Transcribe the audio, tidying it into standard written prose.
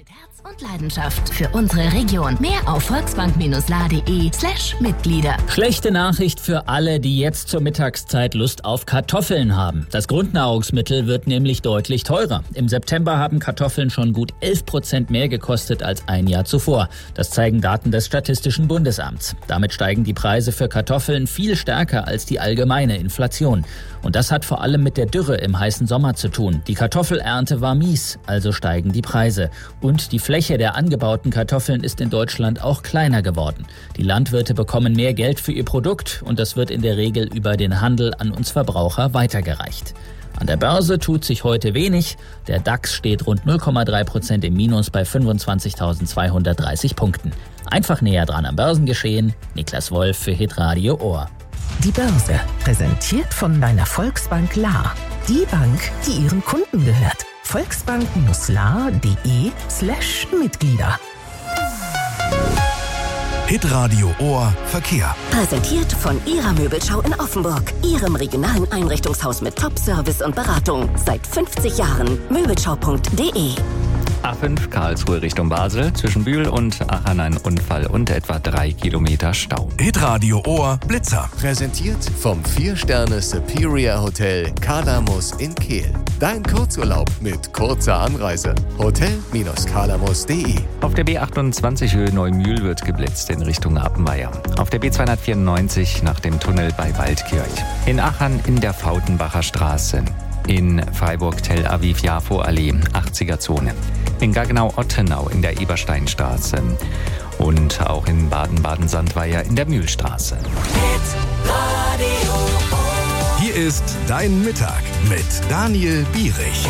Mit Herz und Leidenschaft für unsere Region. Mehr auf volksbank-la.de/Mitglieder. Schlechte Nachricht für alle, die jetzt zur Mittagszeit Lust auf Kartoffeln haben. Das Grundnahrungsmittel wird nämlich deutlich teurer. Im September haben Kartoffeln schon gut 11% mehr gekostet als ein Jahr zuvor. Das zeigen Daten des Statistischen Bundesamts. Damit steigen die Preise für Kartoffeln viel stärker als die allgemeine Inflation. Und das hat vor allem mit der Dürre im heißen Sommer zu tun. Die Kartoffelernte war mies, also steigen die Preise. Und die Fläche der angebauten Kartoffeln ist in Deutschland auch kleiner geworden. Die Landwirte bekommen mehr Geld für ihr Produkt und das wird in der Regel über den Handel an uns Verbraucher weitergereicht. An der Börse tut sich heute wenig. Der DAX steht rund 0,3% im Minus bei 25.230 Punkten. Einfach näher dran am Börsengeschehen. Niklas Wolf für Hitradio Ohr. Die Börse, präsentiert von deiner Volksbank La. Die Bank, die ihren Kunden gehört. volksbank-la.de/Mitglieder. Hitradio Ohr Verkehr. Präsentiert von Ihrer Möbelschau in Offenburg. Ihrem regionalen Einrichtungshaus mit Top-Service und Beratung. Seit 50 Jahren. Möbelschau.de. A5 Karlsruhe Richtung Basel. Zwischen Bühl und Aachen ein Unfall und etwa 3 Kilometer Stau. Hitradio Ohr Blitzer. Präsentiert vom 4-Sterne Superior Hotel Kalamus in Kehl. Dein Kurzurlaub mit kurzer Anreise. Hotel-kalamus.de. Auf der B28 Höhe Neumühl wird geblitzt in Richtung Appenweier. Auf der B294 nach dem Tunnel bei Waldkirch. In Aachen in der Fautenbacher Straße. In Freiburg-Tel Aviv-Jafo-Allee, 80er-Zone. In Gaggenau-Ottenau in der Ebersteinstraße. Und auch in Baden-Baden-Sandweier in der Mühlstraße. Hier ist Dein Mittag mit Daniel Bierich.